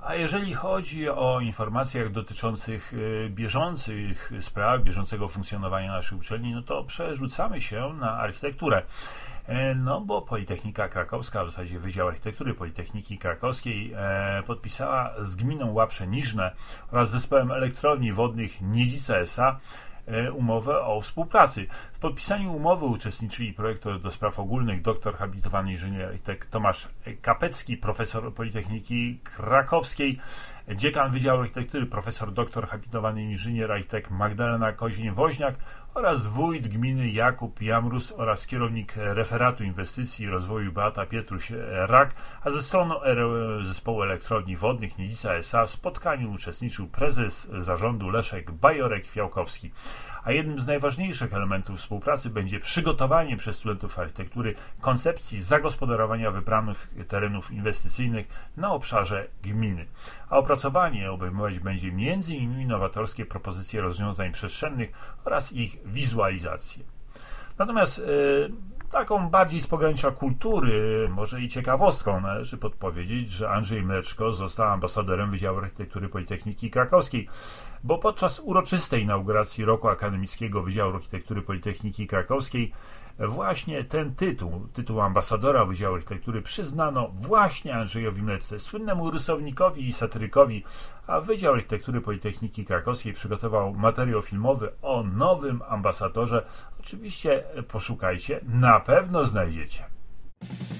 A jeżeli chodzi o informacjach dotyczących bieżących spraw, bieżącego funkcjonowania naszej uczelni, no to przerzucamy się na architekturę. No bo Politechnika Krakowska, w zasadzie Wydział Architektury Politechniki Krakowskiej podpisała z gminą Łaprze-Niżne oraz zespołem elektrowni wodnych Niedzica S.A. umowę o współpracy. W podpisaniu umowy uczestniczyli projektor do spraw ogólnych, doktor habilitowany inżynier architekt Tomasz Kapecki, profesor Politechniki Krakowskiej, dziekan Wydziału Architektury, profesor doktor habilitowany inżynier architekt Magdalena Kozień-Woźniak oraz wójt gminy Jakub Jamrus oraz kierownik referatu inwestycji i rozwoju Beata Pietruś-Rak, a ze strony zespołu elektrowni wodnych Niedzica S.A. w spotkaniu uczestniczył prezes zarządu Leszek Bajorek-Fiałkowski. A jednym z najważniejszych elementów współpracy będzie przygotowanie przez studentów architektury koncepcji zagospodarowania wybranych terenów inwestycyjnych na obszarze gminy. A opracowanie obejmować będzie m.in. nowatorskie propozycje rozwiązań przestrzennych oraz ich wizualizację. Natomiast taką bardziej z pogranicza kultury, może i ciekawostką należy podpowiedzieć, że Andrzej Mleczko został ambasadorem Wydziału Architektury Politechniki Krakowskiej, bo podczas uroczystej inauguracji roku akademickiego Wydziału Architektury Politechniki Krakowskiej właśnie ten tytuł ambasadora Wydziału Architektury przyznano właśnie Andrzejowi Mleczce, słynnemu rysownikowi i satyrykowi, a Wydział Architektury Politechniki Krakowskiej przygotował materiał filmowy o nowym ambasadorze. Oczywiście poszukajcie, na pewno znajdziecie.